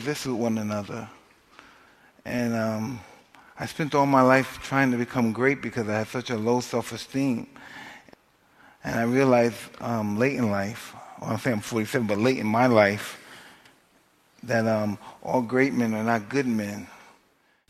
exist with one another. And I spent all my life trying to become great because I had such a low self-esteem. And I realized late in life, well, I'm saying I'm 47, but late in my life, that all great men are not good men.